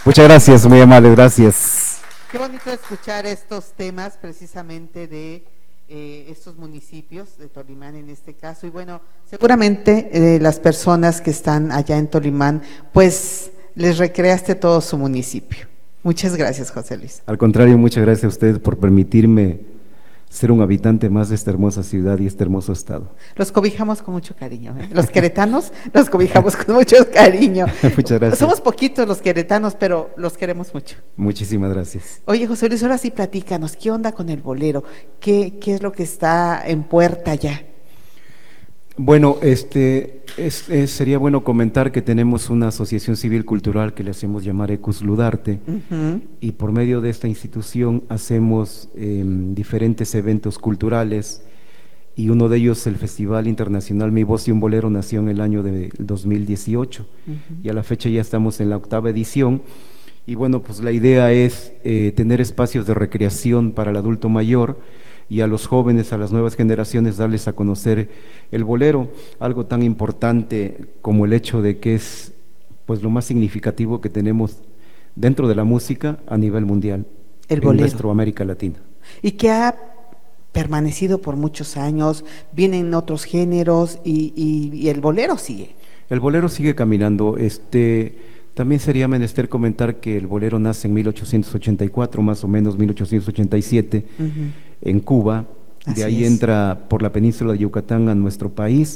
Muchas gracias, muy amable, gracias. Qué bonito escuchar estos temas precisamente de estos municipios de Tolimán en este caso. Y bueno, seguramente las personas que están allá en Tolimán, pues les recreaste todo su municipio. Muchas gracias, José Luis. Al contrario, muchas gracias a ustedes por permitirme ser un habitante más de esta hermosa ciudad y este hermoso estado. Los cobijamos con mucho cariño, ¿eh? Los queretanos los cobijamos con mucho cariño. Muchas gracias. Somos poquitos los queretanos, pero los queremos mucho. Muchísimas gracias. Oye, José Luis, ahora sí platícanos, ¿qué onda con el bolero? ¿Qué es lo que está en puerta ya? Bueno, sería bueno comentar que tenemos una asociación civil cultural que le hacemos llamar Ecus Ludarte, y por medio de esta institución hacemos diferentes eventos culturales, y uno de ellos, el Festival Internacional Mi Voz y un Bolero, nació en el año de 2018, y a la fecha ya estamos en la 8ª edición. Y bueno, pues la idea es tener espacios de recreación para el adulto mayor, y a los jóvenes, a las nuevas generaciones, darles a conocer el bolero, algo tan importante como el hecho de que es pues lo más significativo que tenemos dentro de la música a nivel mundial, el en bolero. nuestra América Latina. Y que ha permanecido por muchos años, vienen otros géneros y el bolero sigue. El bolero sigue caminando. También sería menester comentar que el bolero nace en 1884, más o menos 1887, en Cuba. De ahí entra por la península de Yucatán a nuestro país,